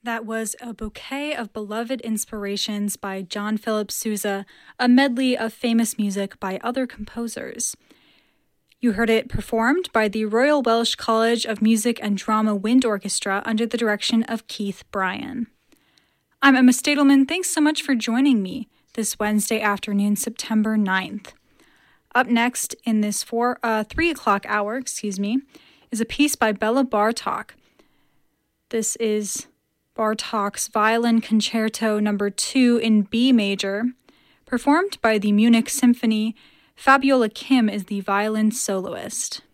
That was A Bouquet of Beloved Inspirations by John Philip Sousa, a medley of famous music by other composers. You heard it performed by the Royal Welsh College of Music and Drama Wind Orchestra under the direction of Keith Bryan. I'm Emma Stadelman. Thanks so much for joining me this Wednesday afternoon, September 9th. Up next in this 3 o'clock hour, is a piece by Bela Bartok. This is Bartok's Violin Concerto No. 2 in B major, performed by the Munich Symphony. Fabiola Kim is the violin soloist.